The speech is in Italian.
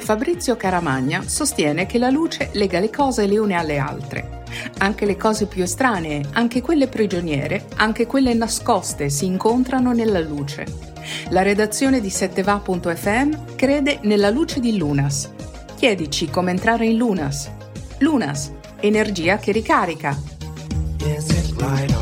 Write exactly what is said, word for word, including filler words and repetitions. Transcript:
Fabrizio Caramagna sostiene che la luce lega le cose le une alle altre. Anche le cose più estranee, anche quelle prigioniere, anche quelle nascoste si incontrano nella luce. La redazione di sette va punto effe emme crede nella luce di Lunas. Chiedici come entrare in Lunas. Lunas, energia che ricarica. Yes,